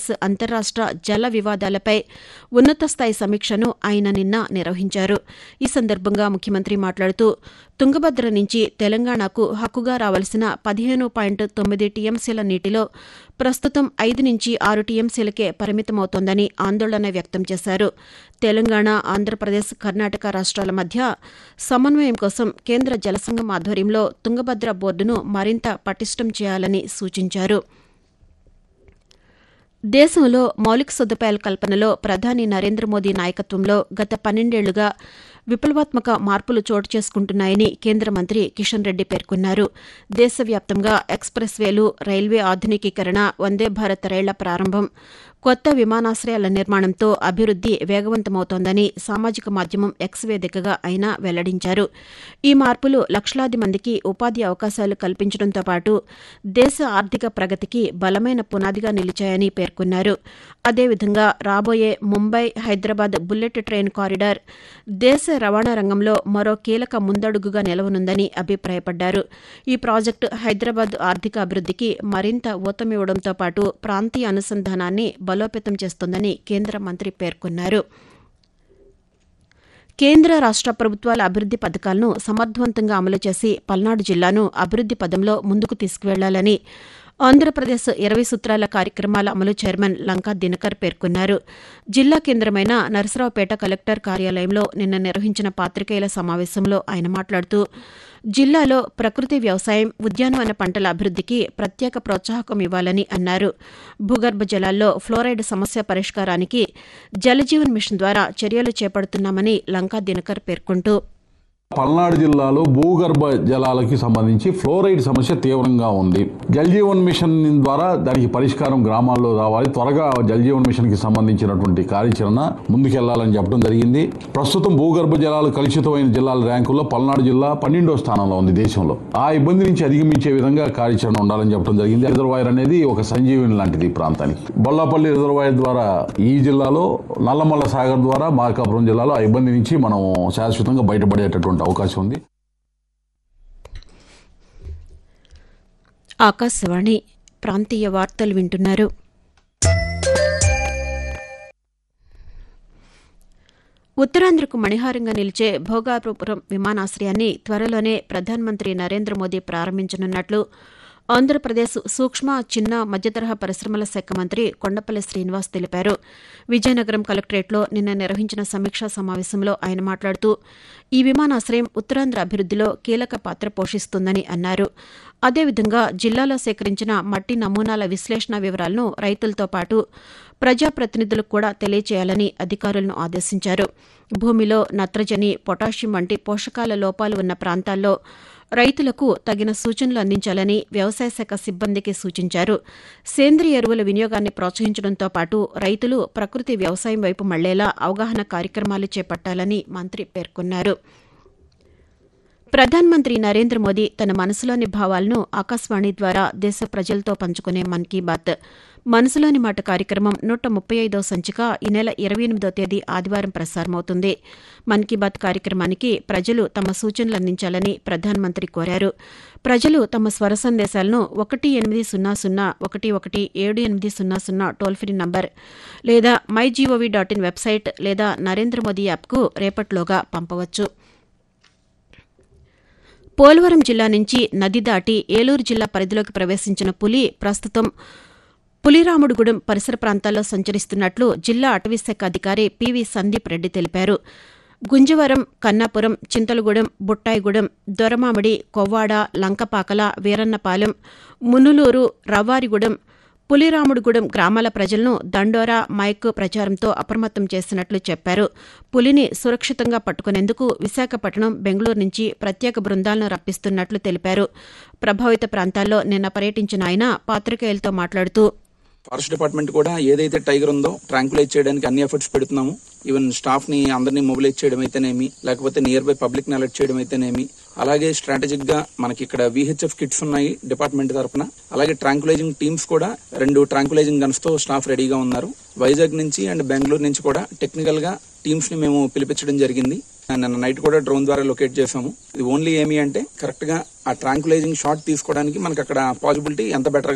Science అంతర్రాష్ట్ర జల వివాదాలపై ఉన్నత స్థాయి సమీక్షను ఆయన నిన్న నిర్వహించారు. ఈ సందర్భంగా ముఖ్యమంత్రి మాట్లాడుతూ తుంగభద్ర నుంచి తెలంగాణకు హక్కుగా రావాల్సిన 15.9 టీఎంసీల నీటిలో ప్రస్తుతం 5 నుంచి 6 టీఎంసీలకే పరిమితమవుతోందని ఆందోళన వ్యక్తం చేశారు. తెలంగాణ, ఆంధ్రప్రదేశ్, కర్ణాటక రాష్ట్రాల మధ్య సమన్వయం కోసం కేంద్ర జలసంఘం ఆధ్వర్యంలో తుంగభద్ర బోర్డును మరింత పటిష్టం చేయాలని సూచించారు. దేశంలో మౌలిక సదుపాయాల కల్పనలో ప్రధాని నరేంద్ర మోదీ నాయకత్వంలో గత 12 ఏళ్లుగా విప్లవాత్మక మార్పులు చోటు చేసుకుంటున్నాయని కేంద్ర మంత్రి కిషన్ రెడ్డి పేర్కొన్నారు. దేశవ్యాప్తంగా ఎక్స్ప్రెస్ వేలు, రైల్వే ఆధునికీకరణ, వందే భారత్ రైళ్ల ప్రారంభం, కొత్త విమానాశ్రయాల నిర్మాణంతో అభివృద్ది వేగవంతమవుతోందని సామాజిక మాధ్యమం ఎక్స్ వేదికగా ఆయన వెల్లడించారు. ఈ మార్పులు లక్షలాది మందికి ఉపాధి అవకాశాలు కల్పించడంతో పాటు దేశ ఆర్థిక ప్రగతికి బలమైన పునాదిగా నిలిచాయని పేర్కొన్నారు. అదేవిధంగా రాబోయే Mumbai, Hyderabad bullet train corridor దేశ రవాణా రంగంలో మరో కీలక ముందడుగుగా నిలవనుందని అభిప్రాయపడ్డారు. ఈ ప్రాజెక్టు హైదరాబాద్ ఆర్థిక అభివృద్దికి మరింత ఊతమివ్వడంతో పాటు ప్రాంతీయ అనుసంధానాన్ని బలోపేతం చేస్తుందని కేంద్ర మంత్రి పేర్కొన్నారు. కేంద్ర రాష్ట్ర ప్రభుత్వాల అభివృద్ది పథకాలను సమర్థవంతంగా అమలు చేసి పల్నాడు జిల్లాను అభివృద్ది పదంలో ముందుకు తీసుకువెళ్లాలని ఆంధ్రప్రదేశ్ 20 సూత్రాల కార్యక్రమాల అమలు చైర్మన్ లంకా దినకర్ పేర్కొన్నారు. జిల్లా కేంద్రమైన నరసరావుపేట కలెక్టర్ కార్యాలయంలో నిన్న నిర్వహించిన పాతికేయుల సమావేశంలో ఆయన మాట్లాడుతూ జిల్లాలో ప్రకృతి వ్యవసాయం, ఉద్యానవన పంటల అభివృద్దికి ప్రత్యేక ప్రోత్సాహకం ఇవ్వాలని అన్నారు. భూగర్భ జలాల్లో ఫ్లోరైడ్ సమస్య పరిష్కారానికి జలజీవన్ మిషన్ ద్వారా చర్యలు చేపడుతున్నామని లంకా దినకర్ పేర్కొంటూ పల్నాడు జిల్లాలో భూగర్భ జలాలకి సంబంధించి ఫ్లోరైడ్ సమస్య తీవ్రంగా ఉంది. జలజీవన్ మిషన్ ద్వారా దానికి పరిష్కారం గ్రామాల్లో రావాలి. త్వరగా జలజీవన్ మిషన్ కి సంబంధించినటువంటి కార్యాచరణ ముందుకెళ్లాలని చెప్పడం జరిగింది. ప్రస్తుతం భూగర్భ జలాలు కలుషితమైన జిల్లాల ర్యాంకుల్లో పల్నాడు జిల్లా 12వ స్థానంలో ఉంది దేశంలో. ఆ ఇబ్బంది నుంచి అధిగమించే విధంగా కార్యాచరణ ఉండాలని చెప్పడం జరిగింది. రిజర్వాయర్ అనేది ఒక సంజీవిని లాంటిది ప్రాంతానికి. బొల్లాపల్లి రిజర్వాయర్ ద్వారా ఈ జిల్లాలో, నల్లమల్ల సాగర్ ద్వారా మార్కాపురం జిల్లాలో ఆ ఇబ్బంది నుంచి మనం శాశ్వతంగా బయటపడేటటువంటి అవకాశం ఉంది. ఆకాశవాణి ప్రాంతీయ వార్తలు వింటున్నారు. ఉత్తరాంధ్రకు మణిహారంగా నిలిచే భోగాపురం విమానాశ్రయాన్ని త్వరలోనే ప్రధానమంత్రి నరేంద్ర మోదీ ప్రారంభించనున్నట్లు ఆంధ్రప్రదేశ్ సూక్ష్మ, చిన్న, మధ్యతరహా పరిశ్రమల శాఖ మంత్రి కొండపల్లి శ్రీనివాస్ తెలిపారు. విజయనగరం కలెక్టరేట్లో నిన్న నిర్వహించిన సమీక్షా సమావేశంలో ఆయన మాట్లాడుతూ ఈ విమానాశ్రయం ఉత్తరాంధ్ర అభివృద్దిలో కీలక పాత్ర పోషిస్తుందని అన్నారు. అదేవిధంగా జిల్లాలో సేకరించిన మట్టి నమూనాల విశ్లేషణ వివరాలను రైతులతో పాటు ప్రజాప్రతినిధులకు కూడా తెలియచేయాలని అధికారులను ఆదేశించారు. భూమిలో నత్రజని, పొటాషియం వంటి పోషకాల లోపాలు ఉన్న ప్రాంతాల్లో రైతులకు తగిన సూచనలు అందించాలని వ్యవసాయ శాఖ సిబ్బందికి సూచించారు. సేంద్రియ ఎరువుల వినియోగాన్ని ప్రోత్సహించడంతో పాటు రైతులు ప్రకృతి వ్యవసాయం వైపు మళ్లేలా అవగాహన కార్యక్రమాలు చేపట్టాలని మంత్రి పేర్కొన్నారు. ప్రధానమంత్రి నరేంద్ర మోదీ తన మనసులోని భావాలను ఆకాశవాణి ద్వారా దేశ ప్రజలతో పంచుకునే మన్ కీ బాత్ మనసులోని మాట కార్యక్రమం 135వ సంచిక ఈ నెల 28వ తేదీ ఆదివారం ప్రసారమవుతుంది. మన్ కీ బాత్ కార్యక్రమానికి ప్రజలు తమ సూచనలు అందించాలని ప్రధానమంత్రి కోరారు. ప్రజలు తమ స్వర సందేశాలను 1-800-11-7800 టోల్ ఫ్రీ నంబర్ లేదా mygov.in వెబ్సైట్ లేదా నరేంద్ర మోదీ యాప్కు రేపటిలోగా పంపవచ్చు. పోలవరం జిల్లా నుంచి నది దాటి ఏలూరు జిల్లా పరిధిలోకి ప్రవేశించిన పులి ప్రస్తుతం పులిరాముడుగూడెం పరిసర ప్రాంతాల్లో సంచరిస్తున్నట్లు జిల్లా అటవీశాఖ అధికారి పివి సందీప్ రెడ్డి తెలిపారు. గుంజవరం, కన్నాపురం, చింతలగూడెం, బుట్టాయిగూడెం, దొరమామిడి, కొవ్వాడ, లంకపాకల, వీరన్నపాలెం, మునులూరు, రవ్వారిగూడెం, పులిరాముడుగూడెం గ్రామాల ప్రజలను దండోరా, మైక్ ప్రచారంతో అప్రమత్తం చేసినట్లు చెప్పారు. పులిని సురక్షితంగా పట్టుకునేందుకు విశాఖపట్నం, బెంగళూరు నుంచి ప్రత్యేక బృందాలను రప్పిస్తున్నట్లు తెలిపారు. ప్రభావిత ప్రాంతాల్లో నిన్న పర్యటించిన ఆయన పాత్రికేయులతో మాట్లాడుతూ ఫారెస్ట్ డిపార్ట్మెంట్ కూడా ఏదైతే టైగర్ ఉందో ట్రాంకులైజ్ చేయడానికి అన్ని ఎఫర్ట్స్ పెడుతున్నాము. ఈవెన్ స్టాఫ్ ని అందరినీ మొబిలైజ్ చేయడం అయితేనేమి, లేకపోతే నియర్ బై పబ్లిక్ ని అలర్ట్ చేయడం అయితేనేమి, అలాగే స్ట్రాటజిక్ గా మనకి ఇక్కడ VHF కిట్స్ ఉన్నాయి డిపార్ట్మెంట్ తరఫున. అలాగే ట్రాంకులైజింగ్ టీమ్స్ కూడా 2 ట్రాంకులైజింగ్ గన్స్ తో స్టాఫ్ రెడీగా ఉన్నారు. వైజాగ్ నుంచి అండ్ బెంగళూరు నుంచి కూడా టెక్నికల్ గా టీమ్స్ ని మేము పిలిపించడం జరిగింది. నిన్న నైట్ కూడా డ్రోన్ ద్వారా లొకేట్ చేసాము. ఇది ఓన్లీ ఏమి అంటే కరెక్ట్ గా ఆ ట్రాంకులైజింగ్ షాట్ తీసుకోవడానికి మనకి అక్కడ పాసిబిలిటీ ఎంత బెటర్